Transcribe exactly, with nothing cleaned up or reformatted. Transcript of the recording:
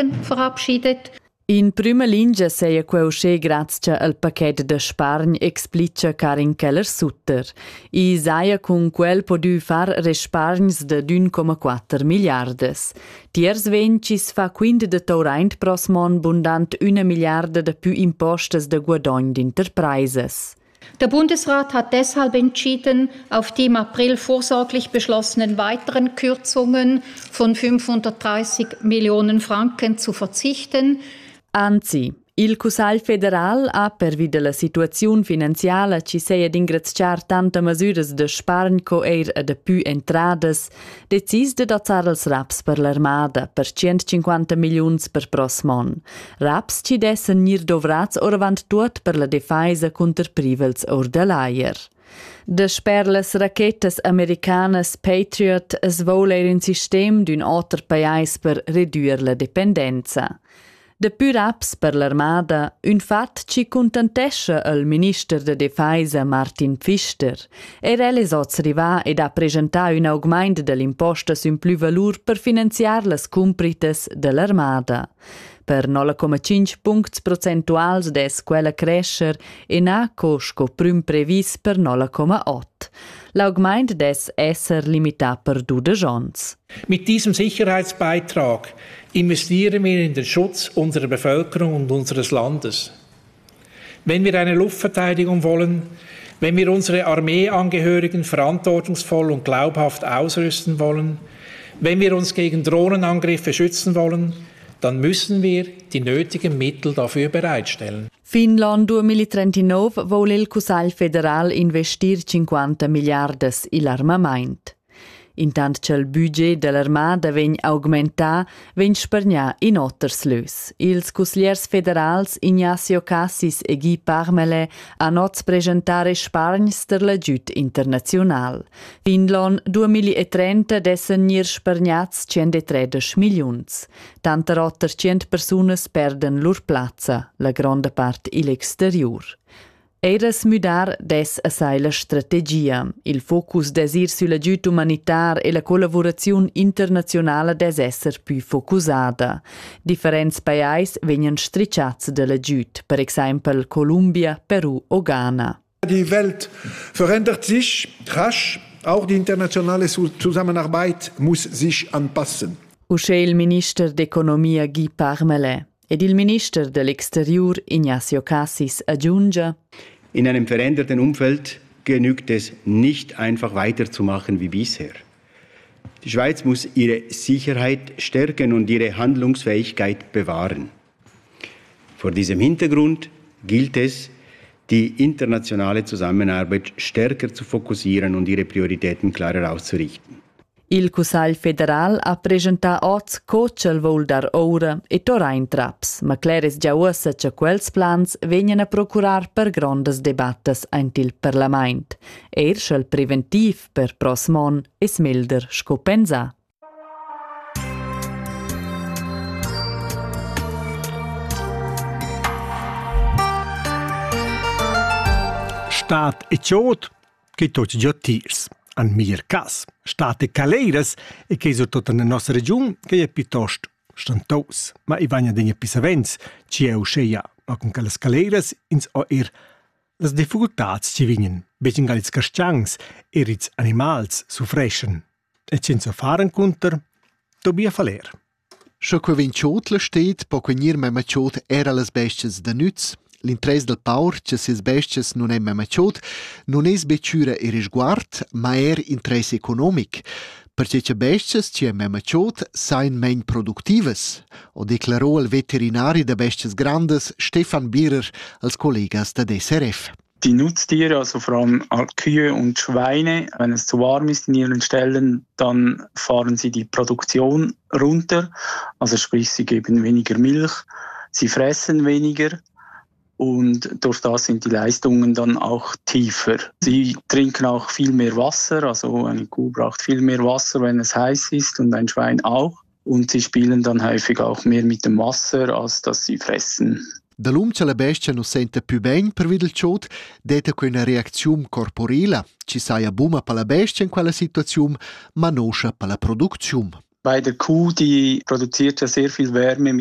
Franken verabschiedet. In prima linea sei quel sche grazie al paquet de spargn, explica Karin Keller-Sutter. I saia con quel podü far respargns de uno virgola quattro miliardes. Tiers vencis fa quindi de tauraint prosmon bundant una miliarde de più impostes de guadagn d'enterprises. Der Bundesrat hat deshalb entschieden, auf die im April vorsorglich beschlossenen weiteren Kürzungen von fünfhundertdreißig Millionen Franken zu verzichten. Anzi, il Cussagl federal ha, per via della situazione finanziaria, ci sei ad ingrazziar tante misures de spargn co eir e de più entrades, decis de dozzar els raps per l'armada per centocinquanta milions per prosmon. Raps ci dessen nir dovrats oravant tuot per la defaisa conter privels or de laier. De sperles rachetas americanas Patriot es voler un sistem d'un otter pajais per reduir la dependenza. De più raps per l'armada, un fat ci contentesce il minister de Defesa Martin Pfister. Er eles oz riva ed ha presentà un augment dell'imposta sun plü valur per finanziar las cumpritas de l'armada. Per nolla comma cinque punts procentuals des quella crescer e na cosco prüm previs per nolla comma otto. L'augment des esser limitat per du de Jons. Mit diesem Sicherheitsbeitrag investieren wir in den Schutz unserer Bevölkerung und unseres Landes. Wenn wir eine Luftverteidigung wollen, wenn wir unsere Armeeangehörigen verantwortungsvoll und glaubhaft ausrüsten wollen, wenn wir uns gegen Drohnenangriffe schützen wollen, dann müssen wir die nötigen Mittel dafür bereitstellen. Fin l'anno duemilatrentinove vuole il Cussagl federal investir cinquanta miliardes in l'armament. Intant che il budget dell'armada vegn augmentà, vegn spargnà in otters lös. Ils cusgliers federals Ignacio Cassis e Guy Parmelé han oz presentare spargns der l'agiut internazional. Fin l'anno duemilatrenta dessen nir spargnats centotredsci milions. Tanter otter cent persunas perden lur plazza, la gronda part il exterior. Eras müdar des assai la strategia. Il focus desir sull'aiut umanitar e la collaborazione internazionale des esser più focusada. Differents pajais vegnan stricciats dell'aiut, per exempel Colombia, Peru o Ghana. Die Welt verändert sich rasch, auch die internationale Zusammenarbeit muss sich anpassen. Usce il minister d'Economia Guy Parmelé. Ed il minister dell'Exterior Ignacio Cassis aggiunge: In einem veränderten Umfeld genügt es nicht einfach weiterzumachen wie bisher. Die Schweiz muss ihre Sicherheit stärken und ihre Handlungsfähigkeit bewahren. Vor diesem Hintergrund gilt es, die internationale Zusammenarbeit stärker zu fokussieren und ihre Prioritäten klarer auszurichten. Il Cussagl federal ha presentà oz cocel vol dar ora e torain traps, ma cleres già ussa che quels plans vegnan a procurar per grondas debattas aint il Parlament. Er schel preventiv per prosmon es milder scopensà. Stat e ciot, che tots già tirs. An miglior cas, state caleiras e che so tutta la nostra regione che è piuttosto stantos, ma i vagna degna pisavens ci è usceia, ma con quelle caleiras ins o er las difficultats ci vignen, becin galiz castians e riz animals suffreschen. E senza faren conter, dobia faler. Scho que vin ciot la steht, po quenir mema ciot era las bestias da nüz. L'interesse del paur, che ses bestias non è memaciot, non è becciura e risguard, ma è interesse economic. Perché che bestias, che è memaciot, sain men productives, o declarò il veterinario de bestias grandes Stefan Bierer als collegas da D S R F. Die Nutztiere, also vor allem Kühe und Schweine, wenn es zu warm ist in ihren Ställen, dann fahren sie die Produktion runter, also sprich, sie geben weniger Milch, sie fressen weniger. Und durch das sind die Leistungen dann auch tiefer. Sie trinken auch viel mehr Wasser, also eine Kuh braucht viel mehr Wasser, wenn es heiß ist und ein Schwein auch. Und sie spielen dann häufig auch mehr mit dem Wasser, als dass sie fressen. Da l'um che la bestia non sente più ben per videl ciot, detta quella reazione corporela, ci saia buma per la bestia in quella situazione, ma noscia per la produzione. Bei der Kuh, die produziert ja sehr viel Wärme